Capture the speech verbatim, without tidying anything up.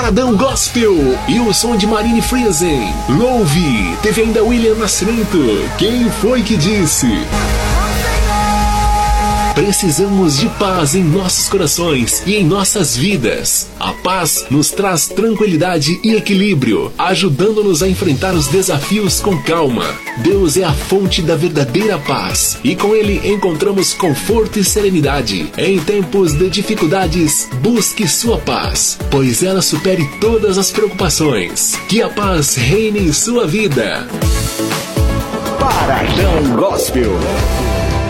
Paradão Gospel e o som de Marine Friesen. Louve, teve ainda William Nascimento. Quem foi que disse? Precisamos de paz em nossos corações e em nossas vidas. A paz nos traz tranquilidade e equilíbrio, ajudando-nos a enfrentar os desafios com calma. Deus é a fonte da verdadeira paz e com Ele encontramos conforto e serenidade. Em tempos de dificuldades, busque sua paz, pois ela supere todas as preocupações. Que a paz reine em sua vida. Paradão Gospel.